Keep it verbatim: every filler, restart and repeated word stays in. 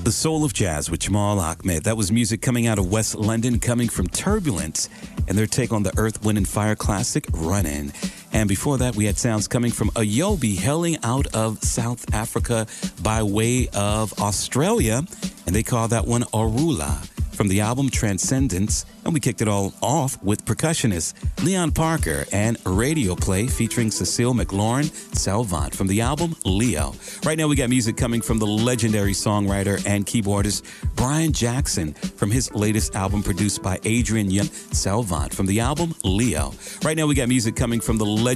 The Soul of Jazz with Jamal Ahmed. That was music coming out of West London, coming from Turbulence, and their take on the Earth, Wind and Fire classic, Runnin'. And before that, we had sounds coming from Ayobi, hailing out of South Africa by way of Australia, and they call that one Arula, from the album Transcendence. And we kicked it all off with percussionist Leon Parker and Radio Play featuring Cecile McLaurin Salvant from the album Leo. Right now we got music coming from the legendary songwriter and keyboardist Brian Jackson from his latest album produced by Adrian Young Salvant from the album Leo. Right now we got music coming from the legendary